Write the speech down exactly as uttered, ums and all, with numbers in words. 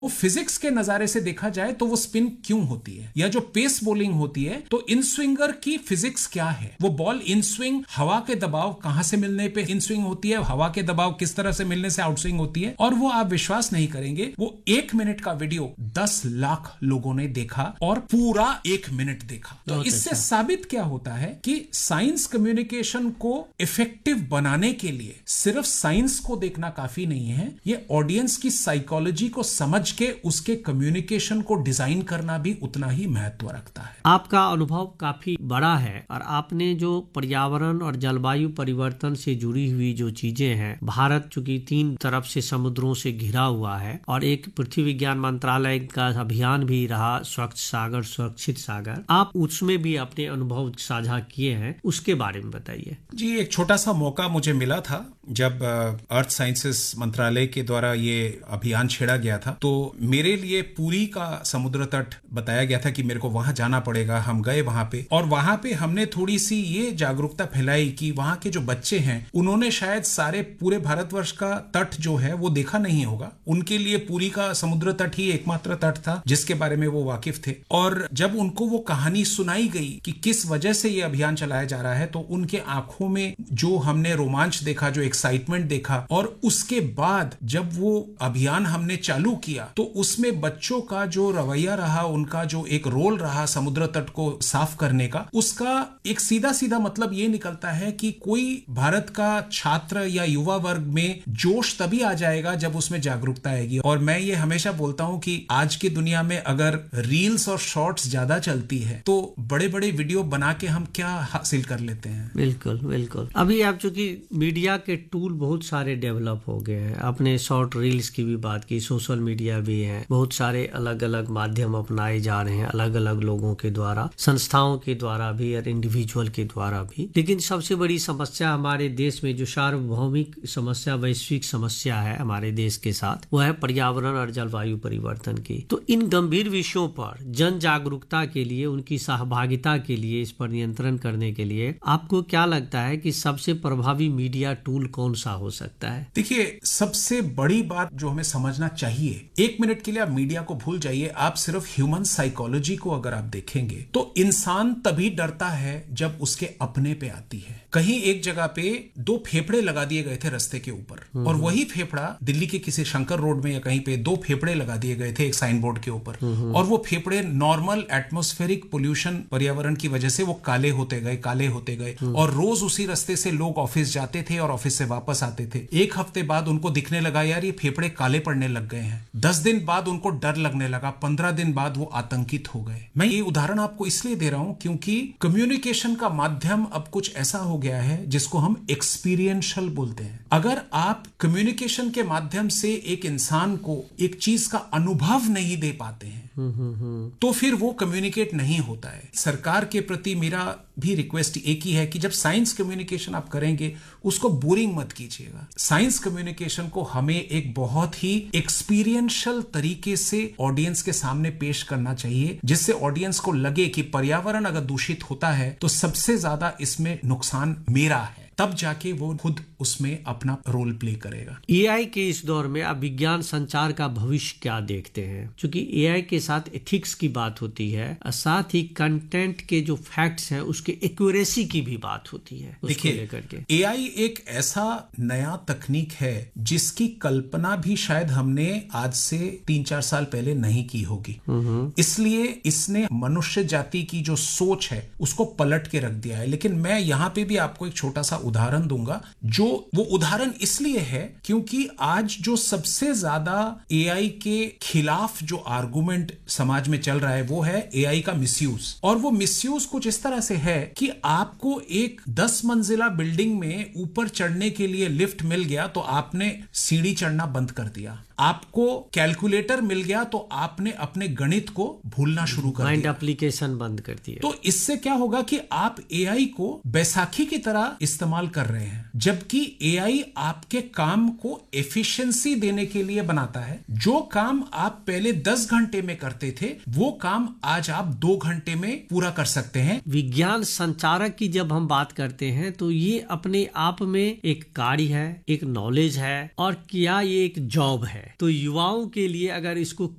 वो फिजिक्स के नजारे से देखा जाए तो वो स्पिन क्यों होती है, या जो पेस बॉलिंग होती है तो इन स्विंगर की फिजिक्स क्या है, वो बॉल इन स्विंग हवा के दबाव कहां से मिलने पे इन स्विंग होती है, हवा के दबाव किस तरह से मिलने से आउट स्विंग होती है। और वो आप विश्वास नहीं करेंगे, वो एक मिनट का वीडियो दस लाख लोगों ने देखा और पूरा एक मिनट देखा। तो इससे अच्छा। साबित क्या होता है कि साइंस कम्युनिकेशन को इफेक्टिव बनाने के लिए सिर्फ साइंस को देखना काफी नहीं है, ये ऑडियंस की साइकोलॉजी को समझ के उसके कम्युनिकेशन को डिजाइन करना भी उतना ही महत्व रखता है। आपका अनुभव काफी बड़ा है और आपने जो पर्यावरण और जलवायु परिवर्तन से जुड़ी हुई जो चीजें हैं, भारत चूंकि तीन तरफ से समुद्रों से घिरा हुआ है और एक पृथ्वी विज्ञान मंत्रालय का अभियान भी रहा स्वच्छ सागर सुरक्षित सागर, आप उसमें भी अपने अनुभव साझा किए हैं, उसके बारे में बताइए। जी, एक छोटा सा मौका मुझे मिला था जब अर्थ साइंसेस मंत्रालय के द्वारा ये अभियान छेड़ा गया था, तो मेरे लिए पुरी का समुद्र तट बताया गया था कि मेरे को वहां जाना पड़ेगा। हम गए वहां पे और वहां पे हमने थोड़ी सी ये जागरूकता फैलाई कि वहां के जो बच्चे हैं उन्होंने शायद सारे पूरे भारतवर्ष का तट जो है वो देखा नहीं होगा, उनके लिए पुरी का समुद्र तट ही एकमात्र तट था जिसके बारे में वो वाकिफ थे। और जब उनको वो कहानी सुनाई गई कि किस वजह से ये अभियान चलाया जा रहा है, तो उनके आंखों में जो हमने रोमांच देखा, जो एक्साइटमेंट देखा, और उसके बाद जब वो अभियान हमने चालू किया तो उसमें बच्चों का जो रवैया रहा, उनका जो एक रोल रहा समुद्र तट को साफ करने का, उसका एक सीधा सीधा मतलब ये निकलता है कि कोई भारत का छात्र या युवा वर्ग में जोश तभी आ जाएगा जब उसमें जागरूकता आएगी। और मैं ये हमेशा बोलता हूं कि आज की दुनिया में अगर रील्स और शॉर्ट्स ज्यादा चलती है तो बड़े बड़े वीडियो बना के हम क्या हासिल कर लेते हैं। बिल्कुल बिल्कुल। अभी आप चूंकि मीडिया के टूल बहुत सारे डेवलप हो गए हैं, आपने शॉर्ट रील्स की भी बात की, सोशल मीडिया भी है, बहुत सारे अलग अलग माध्यम अपनाए जा रहे हैं अलग अलग लोगों के द्वारा, संस्थाओं के द्वारा भी और इंडिविजुअल के द्वारा भी। लेकिन सबसे बड़ी समस्या हमारे देश में जो सार्वभौमिक समस्या, वैश्विक समस्या है हमारे देश के साथ, वो है पर्यावरण और जलवायु परिवर्तन की। तो इन गंभीर विषयों पर जन जागरूकता के लिए, उनकी सहभागिता के लिए, इस पर नियंत्रण करने के लिए आपको क्या लगता है कि सबसे प्रभावी मीडिया टूल कौन सा हो सकता है? देखिए, सबसे बड़ी बात जो हमें समझना चाहिए, एक मिनट के लिए आप मीडिया को भूल जाइए, आप सिर्फ ह्यूमन साइकोलॉजी को अगर आप देखेंगे तो इंसान तभी डरता है जब उसके अपने पे आती है। कहीं एक जगह पे दो फेफड़े लगा दिए गए थे रास्ते के ऊपर, और वही फेफड़ा दिल्ली के किसी शंकर रोड में या कहीं पे दो फेफड़े लगा दिए गए थे एक साइन बोर्ड के ऊपर, और वो फेफड़े नॉर्मल एटमॉस्फेरिक पोल्यूशन, पर्यावरण की वजह से वो काले होते गए काले होते गए और रोज उसी रास्ते से लोग ऑफिस जाते थे और ऑफिस से वापस आते थे। एक हफ्ते बाद उनको दिखने लगा यार ये फेफड़े काले पड़ने लग गए हैं, दस दिन बाद उनको डर लगने लगा, पंद्रह दिन बाद वो आतंकित हो गए। मैं ये उदाहरण आपको इसलिए दे रहा हूं क्योंकि कम्युनिकेशन का माध्यम अब कुछ ऐसा हो गया है जिसको हम एक्सपीरियंशियल बोलते हैं। अगर आप कम्युनिकेशन के माध्यम से एक इंसान को एक चीज का अनुभव नहीं दे पाते हैं तो फिर वो कम्युनिकेट नहीं होता है। सरकार के प्रति मेरा भी रिक्वेस्ट एक ही है कि जब साइंस कम्युनिकेशन आप करेंगे उसको बोरिंग मत कीजिएगा। साइंस कम्युनिकेशन को हमें एक बहुत ही एक्सपीरियंशियल तरीके से ऑडियंस के सामने पेश करना चाहिए, जिससे ऑडियंस को लगे कि पर्यावरण अगर दूषित होता है तो सबसे ज्यादा इसमें नुकसान मेरा है, तब जाके वो खुद उसमें अपना रोल प्ले करेगा। एआई के इस दौर में आप विज्ञान संचार का भविष्य क्या देखते हैं? क्योंकि एआई के साथ एथिक्स की बात होती है और साथ ही कंटेंट के जो फैक्ट्स हैं उसके एक्यूरेसी की भी बात होती है। देखिए, एआई एक ऐसा नया तकनीक है जिसकी कल्पना भी शायद हमने आज से तीन चार साल पहले नहीं की होगी, इसलिए इसने मनुष्य जाति की जो सोच है उसको पलट के रख दिया है। लेकिन मैं यहाँ पे भी आपको एक छोटा सा उदाहरण दूंगा, जो वो उदाहरण इसलिए है क्योंकि आज जो सबसे ज्यादा एआई के खिलाफ जो आर्गुमेंट समाज में चल रहा है वो है एआई का मिसयूज। और वो मिसयूज कुछ इस तरह से है कि आपको एक दस मंजिला बिल्डिंग में ऊपर चढ़ने के लिए लिफ्ट मिल गया तो आपने सीढ़ी चढ़ना बंद कर दिया, आपको कैलकुलेटर मिल गया तो आपने अपने गणित को भूलना शुरू कर दिया, माइंड एप्लीकेशन बंद कर दिया। तो इससे क्या होगा कि आप एआई को बैसाखी की तरह इस्तेमाल कर रहे हैं, जबकि एआई आपके काम को एफिशिएंसी देने के लिए बनाता है। जो काम आप पहले दस घंटे में करते थे वो काम आज आप दो घंटे में पूरा कर सकते हैं। विज्ञान संचारक की जब हम बात करते हैं तो ये अपने आप में एक कार्य है, एक नॉलेज है, और क्या ये एक जॉब है? तो युवाओं के लिए अगर इसको